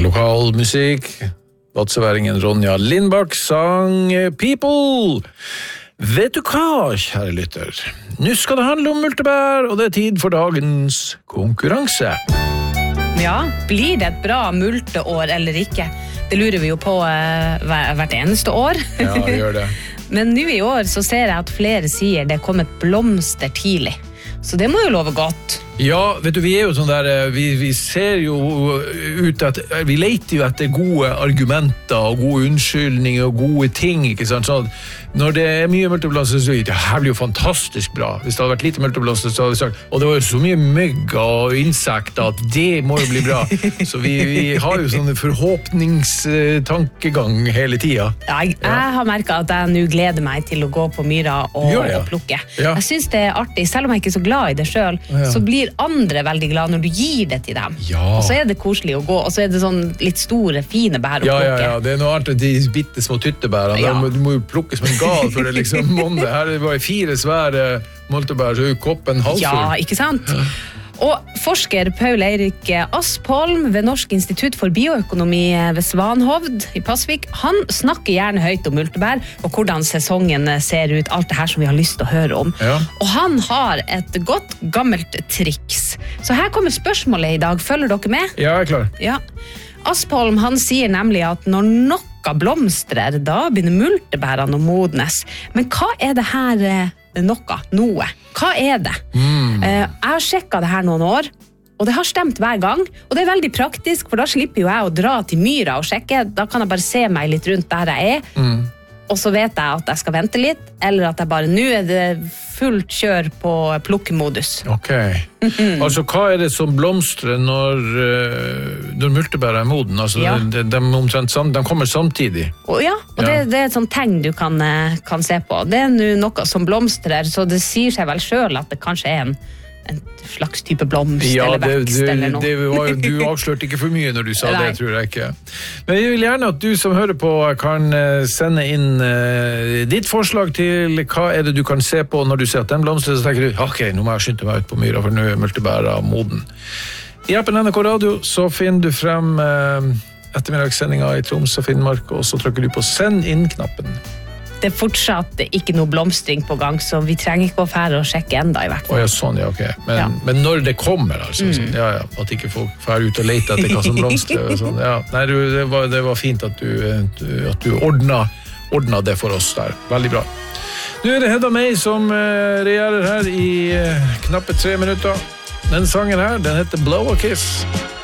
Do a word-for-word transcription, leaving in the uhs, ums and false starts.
lokal musikk. Vatseværingen Ronja Lindbakk sang People. Vet du hva, kjære lytter? Nå skal det handle om multebær, og det er tid for dagens konkurranse. Ja, blir det et bra multeår eller ikke? Det lurer vi jo på uh, hvert eneste år. Ja, vi gjør det. Men nå i år så ser jeg at flere sier det kom et blomster tidlig. Så det må jo love godt. Ja, vet du, vi er jo sånn der, vi, vi ser jo ut at, vi leter jo etter gode argumenter og gode unnskyldninger og gode ting, ikke sant? Så når det er mye multeblomster, så det her blir jo fantastisk bra. Hvis det hadde vært lite multeblomster, så hadde vi sagt, og det var jo så mye mygg og insekter, at det må jo bli bra. Så vi, vi har jo sånne forhåpningstankegang hele tiden. Ja, jeg, ja. jeg har merket at jeg nå gleder meg til å gå på myra og, det, ja. og plukke. Ja. Jeg synes det er artig, selv om jeg ikke er så glad i det selv, ja. så blir andre veldig glad når du gir det til dem. Ja. Og så er det koselig å gå, og så er det sånn litt store, fine bær å ja, plukke. Ja, ja, det er noe annet enn de bitte små tyttebærene. Ja. Du må jo plukke som en gal for det liksom måned. Her er det fire svære multebær, så er koppen halvfull. Ja, ikke sant? Ja. Og forsker Paul Eirik Aspholm ved Norsk institutt for bioøkonomi ved Svanhovd i Pasvik, han snakker gjerne høyt om multebær og hvordan sesongen ser ut, alt det her som vi har lyst til å høre om. Ja. Og han har et godt gammelt triks. Så her kommer spørsmålet i dag. Følger dere med? Ja, jeg er klar. Ja. Aspholm, han sier nemlig at når noe blomstrer, da begynner multebærene å modnes. Men hva er det her noe? Noe? Hva er det? Mm. Jeg har sjekket det her noen år, og det har stemt hver gang. Og det er veldig praktisk, for da slipper jo jeg å dra til myra og sjekke. Da kan jeg bare se meg litt rundt der jeg er. Mm. Og så vet jeg at jeg skal vente litt, eller at jeg bare, nå er det fullt kjør på plukkemodus. Ok. Mm-hmm. Altså, hva er det som blomstrer når, når multebær er moden? Altså, ja. de, de, omtrent, de kommer samtidig. Og ja, og ja. Det, det er et sånt tegn du kan, kan se på. Det er noe som blomstrer, så det sier seg vel selv at det kanskje er en en slags type blomst ja, eller vekst det, det, eller noe. Det var, du avslørte ikke for mye når du sa det, tror jeg ikke. Men jeg vil gjerne at du som hører på kan sende inn uh, ditt forslag til hva er det du kan se på når du ser at den blomster, så tenker du, ok, nå må jeg skynde meg ut på myra, for nå er multebæra moden. I appen N R K Radio så finner du frem uh, ettermiddagssendinga i Troms og Finnmark, og så trykker du på send inn-knappen. Det er fortsatt ikke noe blomstring på gang, så vi trenger ikke å fære og sjekke enda i hvert fall. Å ja, sånn, ja, ok. Men, ja. men når det kommer, altså, mm. sånn, ja, ja, at ikke folk fære ut og lete etter hva som blomstrer, sånn, ja. Nei, det var, det var fint at du, at du ordnet, ordnet det for oss der. Veldig bra. Nå er det Hedda May som uh, regjerer her i uh, knappe tre minutter. Den sangen her, den heter Blow a Kiss.